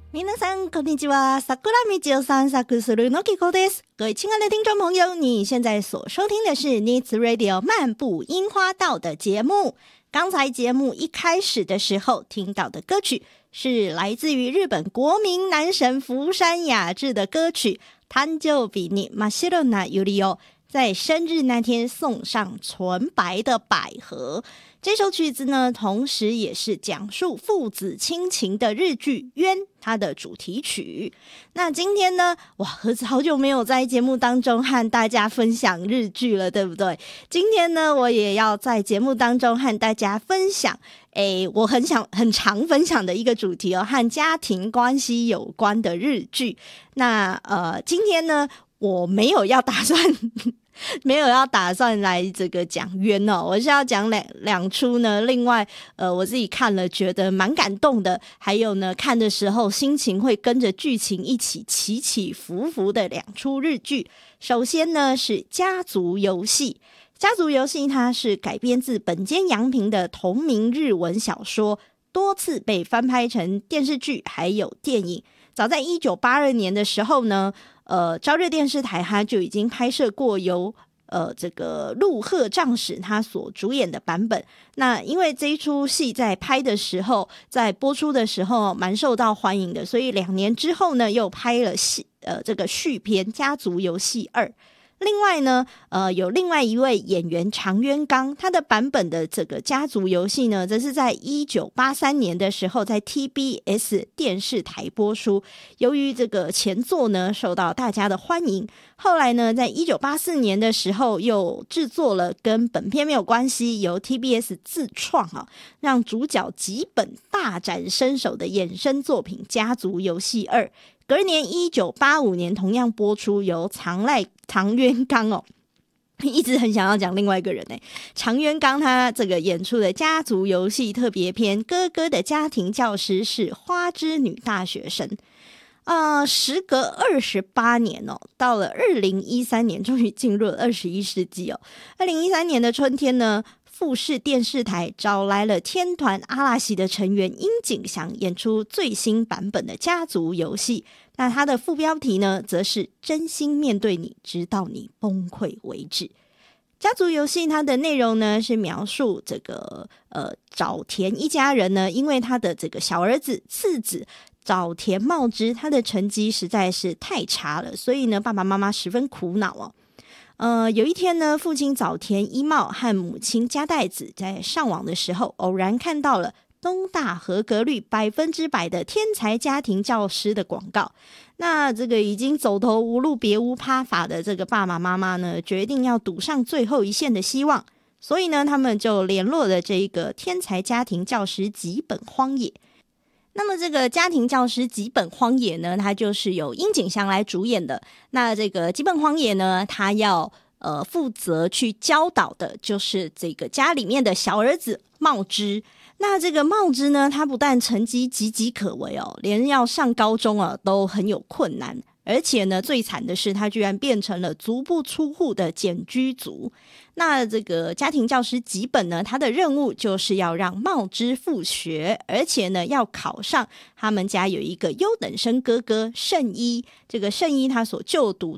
皆さんこんにちは。桜道を散策するのきこです。各位亲爱的听众朋友，你现在所收听的是 Nids Radio 漫步樱花道的节目。刚才节目一开始的时候听到的歌曲是来自于日本国民男神福山雅治的歌曲誕生日に真っ白なユリを，在生日那天送上纯白的百合。这首曲子呢，同时也是讲述父子亲情的日剧《冤》它的主题曲。那今天呢，哇，盒子好久没有在节目当中和大家分享日剧了，对不对？今天呢，我也要在节目当中和大家分享我很常分享的一个主题哦，和家庭关系有关的日剧。那今天呢，我没有要打算来这个讲冤哦，我是要讲两出呢。另外我自己看了觉得蛮感动的，还有呢看的时候心情会跟着剧情一起起起伏伏的两出日剧。首先呢是家族游戏。家族游戏它是改编自本间洋平的同名日文小说，多次被翻拍成电视剧还有电影。早在1982年的时候呢，朝日电视台它就已经拍摄过由这个陆鹤丈史他所主演的版本。那因为这一出戏在拍的时候，在播出的时候蛮受到欢迎的，所以2年之后呢又拍了这个续篇《家族游戏2》。另外呢有另外一位演员长渊刚，他的版本的这个家族游戏呢，则是在1983年的时候在 TBS 电视台播出。由于这个前作呢受到大家的欢迎，后来呢在1984年的时候又制作了跟本片没有关系，由 TBS 自创让主角吉本大展身手的衍生作品《家族游戏2》。隔年1985年同样播出，由长渊刚一直很想要讲另外一个人长渊刚他这个演出的家族游戏特别篇，哥哥的家庭教师是花之女大学生。时隔28年到了2013年，终于进入了21世纪2013年的春天呢，富士电视台找来了天团阿拉西的成员樱井翔演出最新版本的家族游戏。那它的副标题呢，则是真心面对你，直到你崩溃为止。家族游戏它的内容呢，是描述这个沼田一家人呢，因为他的这个小儿子次子沼田茂之，他的成绩实在是太差了，所以呢爸爸妈妈十分苦恼有一天呢，父亲沼田一茂和母亲加代子在上网的时候，偶然看到了东大合格率100%的天才家庭教师的广告。那这个已经走投无路别无他法的这个爸爸妈妈呢，决定要赌上最后一线的希望，所以呢他们就联络了这个天才家庭教师吉本荒野。那么这个家庭教师吉本荒野呢，他就是由樱井翔来主演的。那这个吉本荒野呢，他要负责去教导的就是这个家里面的小儿子茂之。那这个茂之呢，他不但成绩岌岌可危连要上高中都很有困难，而且呢最惨的是他居然变成了足不出户的简居族。那这个家庭教师吉本呢，他的任务就是要让茂之复学，而且呢要考上他们家有一个优等生哥哥圣一。这个圣一他所就读